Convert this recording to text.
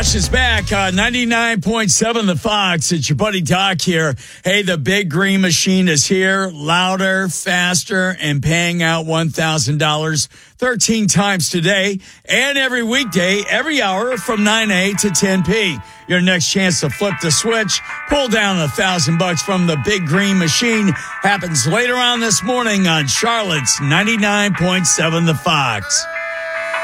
Josh is back. 99.7 The Fox. It's your buddy Doc here. Hey, the big green machine is here. Louder, faster, and paying out $1,000 13 times today and every weekday, every hour from 9A to 10P. Your next chance to flip the switch, pull down $1,000 from the big green machine happens later on this morning on Charlotte's 99.7 The Fox.